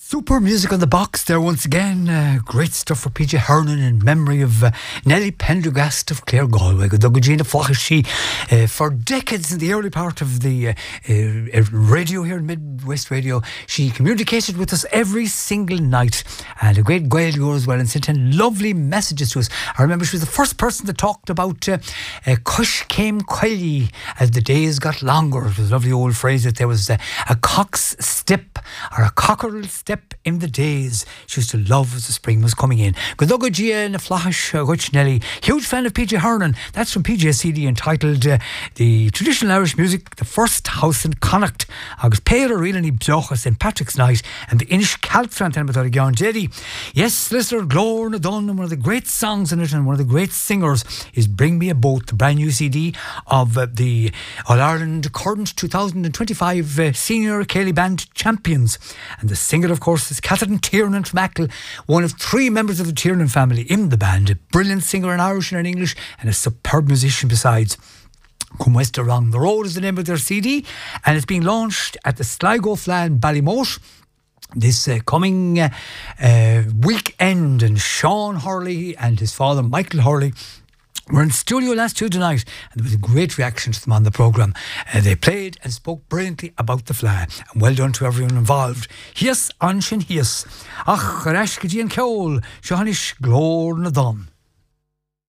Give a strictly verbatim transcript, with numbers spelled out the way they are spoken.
Super music on the box there once again. Uh, great stuff for P J Hernan in memory of uh, Nellie Pendergast of Clare Galway. Good luck, Gina Fochashi. Uh, for decades in the early part of the uh, uh, radio here in Midwest Radio, she communicated with us every single night. And a great Gaeilge as well, and sent in lovely messages to us. I remember she was the first person that talked about uh, uh, Cush came Coily as the days got longer. It was a lovely old phrase that there was uh, a cock's step or a cockerel step in the days she used to love as the spring was coming in. Good luck, Gia and a flash, Rich Nelly. Huge fan of P J Hernan. That's from P J's C D entitled uh, The Traditional Irish Music, The First House in Connacht. Agus Péir Rilani Bzocha Saint Patrick's Night and the Inish Caltran and Matari Gyan Jedi. Yes, listener, Glór na Dun, one of the great songs in it and one of the great singers is Bring Me a Boat, the brand new C D of uh, the All Ireland current two thousand twenty-five uh, Senior Céilí Band Champions. And the singer, of course, is Catherine Tiernan from Achill, one of three members of the Tiernan family in the band. A brilliant singer in Irish and in English and a superb musician besides. Come West Around the Road is the name of their C D, and it's being launched at the Sligo Flan Ballymote this uh, coming uh, uh, weekend. And Sean Hurley and his father Michael Hurley were in studio last Tuesday night, and there was a great reaction to them on the programme. Uh, they played and spoke brilliantly about the fly, and well done to everyone involved. Hias anshin hias. Ach, Rashkaji and Keol, Shahanish Glór na Dun.